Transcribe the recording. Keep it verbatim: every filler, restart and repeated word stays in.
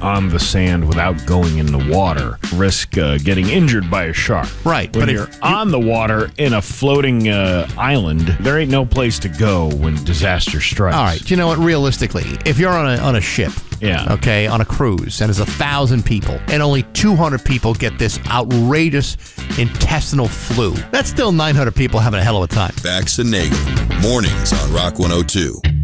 on the sand without going in the water risk uh, getting injured by a shark. Right. When but you're if on the water in a floating uh, island, there ain't no place to go when disaster strikes. All right. You know what? Realistically, if you're on a on a ship, Yeah. okay, on a cruise, and there's a thousand people, and only two hundred people get this outrageous intestinal flu, that's still nine hundred people having a hell of a time. Bax and Nagel, mornings on Rock one oh two.